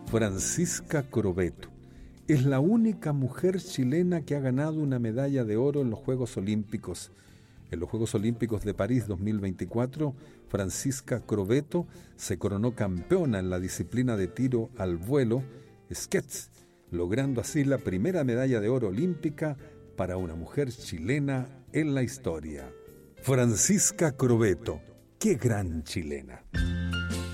Francisca Crovetto es la única mujer chilena que ha ganado una medalla de oro en los Juegos Olímpicos. En los Juegos Olímpicos de París 2024, Francisca Crovetto se coronó campeona en la disciplina de tiro al vuelo, skeets, logrando así la primera medalla de oro olímpica para una mujer chilena en la historia. Francisca Crovetto, qué gran chilena.